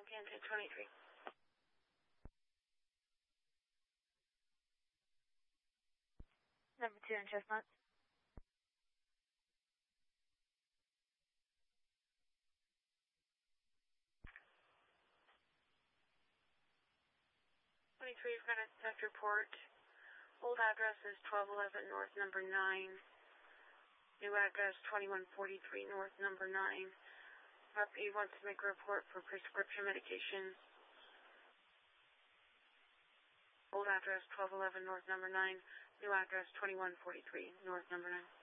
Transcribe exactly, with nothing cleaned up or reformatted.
on Kansas twenty-three. Number two on Chestnut. twenty-three, you've got a theft report. Old address is twelve eleven North, number nine. New address twenty-one forty-three North, number nine. Property wants to make a report for prescription medication. Old address twelve eleven North, number nine. New address twenty-one forty-three North, number nine.